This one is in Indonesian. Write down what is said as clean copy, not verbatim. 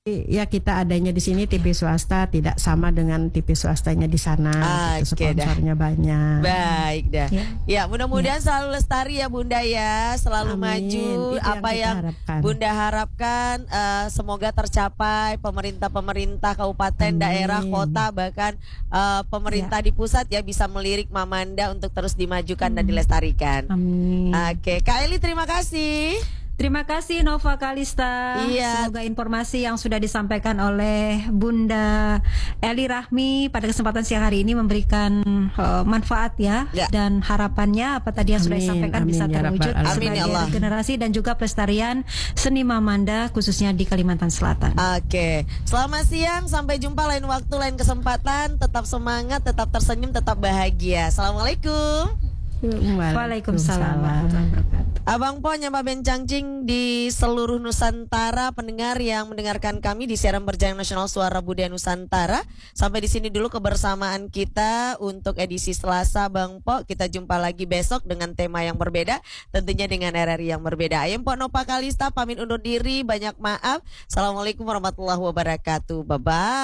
Ya kita adanya di sini TV swasta tidak sama dengan TV swastanya di sana. Gitu, sponsornya banyak. Baik dah. Ya mudah-mudahan selalu lestari ya Bunda ya, selalu Amin. maju. Itu Apa yang harapkan. Bunda harapkan semoga tercapai. Pemerintah kabupaten, daerah, kota, bahkan pemerintah di pusat ya bisa melirik Mamanda untuk terus dimajukan dan dilestarikan. Amin. Oke, Kak Eli terima kasih. Terima kasih Nova Kalista. Iya. Semoga informasi yang sudah disampaikan oleh Bunda Eli Rahmi pada kesempatan siang hari ini memberikan manfaat ya. Dan harapannya apa tadi yang sudah disampaikan bisa terwujud sebagai generasi dan juga pelestarian seni Mamanda khususnya di Kalimantan Selatan. Oke, selamat siang, sampai jumpa lain waktu, lain kesempatan. Tetap semangat, tetap tersenyum, tetap bahagia. Assalamualaikum. Waalaikumsalam warahmatullahi wabarakatuh. Abang Po Nyamba Bencangcing di seluruh Nusantara, pendengar yang mendengarkan kami di siaran berjalan nasional Suara Budaya Nusantara. Sampai di sini dulu kebersamaan kita untuk edisi Selasa Bang Po. Kita jumpa lagi besok dengan tema yang berbeda, tentunya dengan RRI yang berbeda. Ayam Po Nova Kalista pamit undur diri, banyak maaf. Assalamualaikum warahmatullahi wabarakatuh. Bye bye.